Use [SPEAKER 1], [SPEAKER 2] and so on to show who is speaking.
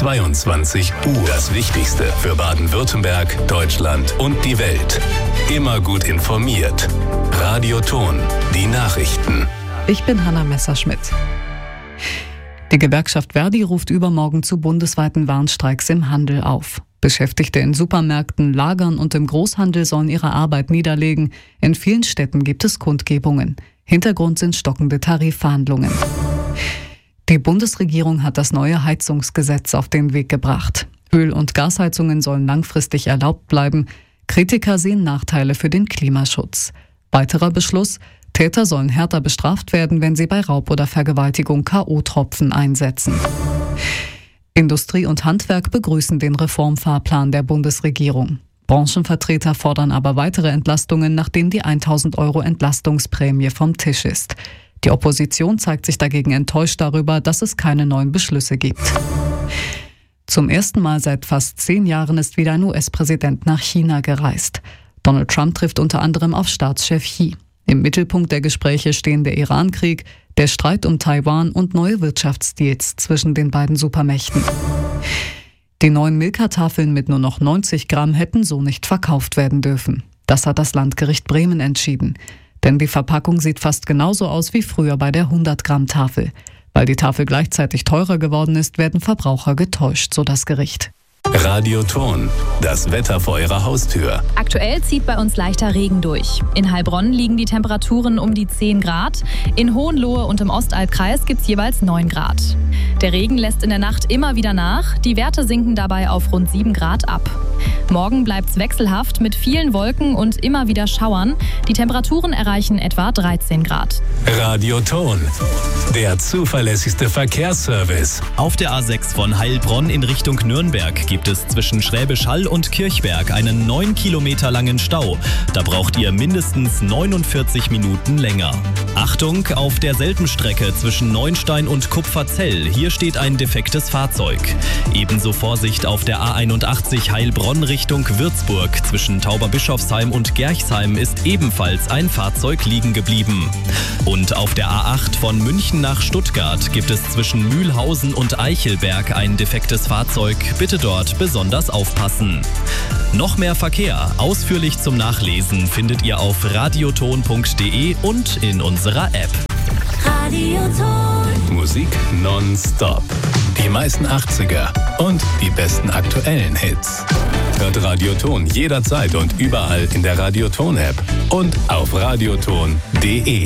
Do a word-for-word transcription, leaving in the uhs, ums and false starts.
[SPEAKER 1] zweiundzwanzig Uhr. Das Wichtigste für Baden-Württemberg, Deutschland und die Welt. Immer gut informiert. Radio Ton, die Nachrichten.
[SPEAKER 2] Ich bin Hanna Messerschmidt. Die Gewerkschaft Verdi ruft übermorgen zu bundesweiten Warnstreiks im Handel auf. Beschäftigte in Supermärkten, Lagern und im Großhandel sollen ihre Arbeit niederlegen. In vielen Städten gibt es Kundgebungen. Hintergrund sind stockende Tarifverhandlungen. Die Bundesregierung hat das neue Heizungsgesetz auf den Weg gebracht. Öl- und Gasheizungen sollen langfristig erlaubt bleiben. Kritiker sehen Nachteile für den Klimaschutz. Weiterer Beschluss: Täter sollen härter bestraft werden, wenn sie bei Raub oder Vergewaltigung K O-Tropfen einsetzen. Industrie und Handwerk begrüßen den Reformfahrplan der Bundesregierung. Branchenvertreter fordern aber weitere Entlastungen, nachdem die tausend Euro Entlastungsprämie vom Tisch ist. Die Opposition zeigt sich dagegen enttäuscht darüber, dass es keine neuen Beschlüsse gibt. Zum ersten Mal seit fast zehn Jahren ist wieder ein U S-Präsident nach China gereist. Donald Trump trifft unter anderem auf Staatschef Xi. Im Mittelpunkt der Gespräche stehen der Iran-Krieg, der Streit um Taiwan und neue Wirtschaftsdeals zwischen den beiden Supermächten. Die neuen Milka-Tafeln mit nur noch neunzig Gramm hätten so nicht verkauft werden dürfen. Das hat das Landgericht Bremen entschieden. Denn die Verpackung sieht fast genauso aus wie früher bei der hundert Gramm Tafel. Weil die Tafel gleichzeitig teurer geworden ist, werden Verbraucher getäuscht, so das Gericht.
[SPEAKER 1] Radio Ton, das Wetter vor Ihrer Haustür.
[SPEAKER 3] Aktuell zieht bei uns leichter Regen durch. In Heilbronn liegen die Temperaturen um die zehn Grad. In Hohenlohe und im Ostalbkreis gibt es jeweils neun Grad. Der Regen lässt in der Nacht immer wieder nach. Die Werte sinken dabei auf rund sieben Grad ab. Morgen bleibt es wechselhaft mit vielen Wolken und immer wieder Schauern. Die Temperaturen erreichen etwa dreizehn Grad.
[SPEAKER 1] Radio Ton, der zuverlässigste Verkehrsservice.
[SPEAKER 4] Auf der A sechs von Heilbronn in Richtung Nürnberg gibt es zwischen Schwäbisch Hall und Kirchberg einen neun Kilometer langen Stau. Da braucht ihr mindestens neunundvierzig Minuten länger. Achtung, auf der Seltenstrecke zwischen Neunstein und Kupferzell. Hier steht ein defektes Fahrzeug. Ebenso Vorsicht auf der A einundachtzig Heilbronn Richtung Würzburg. Zwischen Tauberbischofsheim und Gerchsheim ist ebenfalls ein Fahrzeug liegen geblieben. Und auf der A acht von München nach Stuttgart gibt es zwischen Mühlhausen und Eichelberg ein defektes Fahrzeug. Bitte dort besonders aufpassen. Noch mehr Verkehr, ausführlich zum Nachlesen, findet ihr auf radioton punkt de und in unserer App.
[SPEAKER 5] Radioton.
[SPEAKER 1] Musik nonstop. Die meisten achtziger und die besten aktuellen Hits. Hört Radio Ton jederzeit und überall in der Radio Ton App und auf radioton punkt de.